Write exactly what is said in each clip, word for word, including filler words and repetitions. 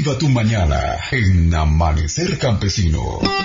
Activa tu mañana en Amanecer Campesino.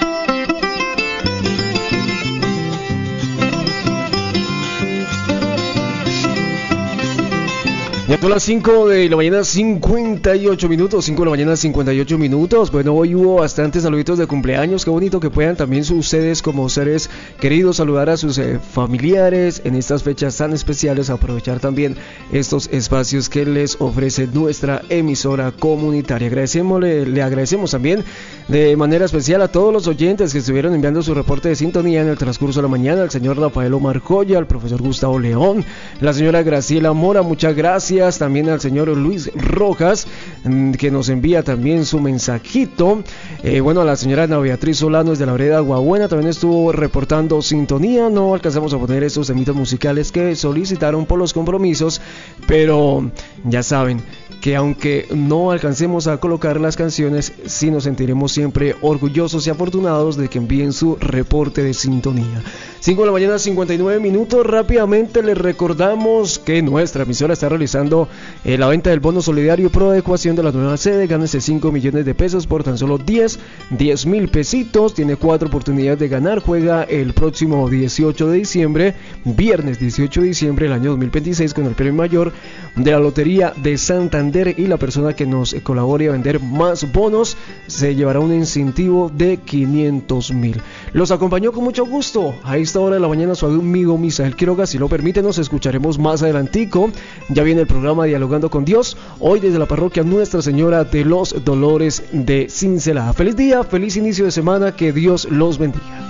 Ya son las cinco de la mañana, cincuenta y ocho minutos, cinco de la mañana, cincuenta y ocho minutos. Bueno, hoy hubo bastantes saluditos de cumpleaños. Qué bonito que puedan también ustedes como seres queridos saludar a sus eh, familiares en estas fechas tan especiales. Aprovechar también estos espacios que les ofrece nuestra emisora comunitaria. Agradecemos, le, le agradecemos también de manera especial a todos los oyentes que estuvieron enviando su reporte de sintonía en el transcurso de la mañana. Al señor Rafael Omar Joya, al profesor Gustavo León, la señora Graciela Mora, muchas gracias. También al señor Luis Rojas, que nos envía también su mensajito. Eh, bueno, a la señora Ana Beatriz Solano desde la vereda Aguabuena también estuvo reportando sintonía. No alcanzamos a poner estos temitas musicales que solicitaron por los compromisos, pero ya saben que aunque no alcancemos a colocar las canciones, sí nos sentiremos siempre orgullosos y afortunados de que envíen su reporte de sintonía. cinco de la mañana, cincuenta y nueve minutos. Rápidamente les recordamos que nuestra emisora está realizando eh, la venta del bono solidario pro adecuación de la nueva sede. Gánese cinco millones de pesos por tan solo diez mil pesitos. Tiene cuatro oportunidades de ganar. Juega el próximo dieciocho de diciembre, viernes dieciocho de diciembre del año dos mil veintiséis, con el premio mayor de la Lotería de Santander. Y la persona que nos colabore a vender más bonos se llevará un incentivo de quinientos mil. Los acompañó con mucho gusto a esta hora de la mañana su amigo Misael Quiroga. Si lo permite, nos escucharemos más adelantico. Ya viene el programa Dialogando con Dios, hoy desde la parroquia Nuestra Señora de los Dolores de Cincelada. Feliz día, feliz inicio de semana, que Dios los bendiga.